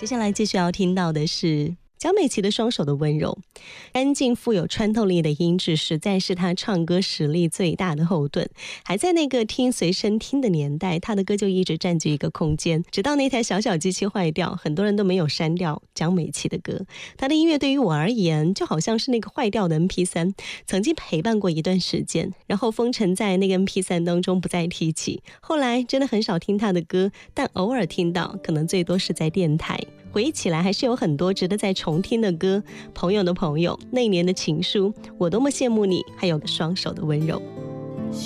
接下来继续要听到的是江美琪的双手的温柔，干净富有穿透力的音质实在是她唱歌实力最大的后盾。还在那个听随身听的年代，她的歌就一直占据一个空间，直到那台小小机器坏掉，很多人都没有删掉江美琪的歌。她的音乐对于我而言就好像是那个坏掉的 MP3， 曾经陪伴过一段时间，然后封尘在那个 MP3 当中不再提起。后来真的很少听她的歌，但偶尔听到，可能最多是在电台。回忆起来还是有很多值得再重听的歌，朋友的朋友，那一年的情书，我多么羡慕你，还有双手的温柔。